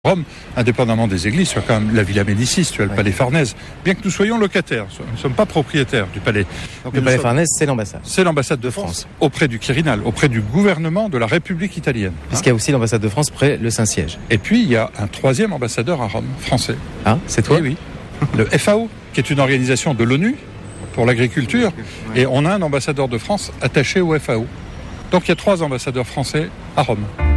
Rome, indépendamment des églises, tu as quand même la Villa Médicis, tu as le palais Farnèse, bien que nous soyons locataires, nous ne sommes pas propriétaires du palais. Donc le palais Farnèse, c'est l'ambassade. C'est l'ambassade de France, auprès du Quirinal, auprès du gouvernement de la République italienne. Puisqu'il y a aussi l'ambassade de France près le Saint-Siège. Et puis il y a un troisième ambassadeur à Rome, français. Ah, c'est toi ? Oui. Le FAO, qui est une organisation de l'ONU pour l'agriculture, et on a un ambassadeur de France attaché au FAO. Donc il y a 3 ambassadeurs français à Rome.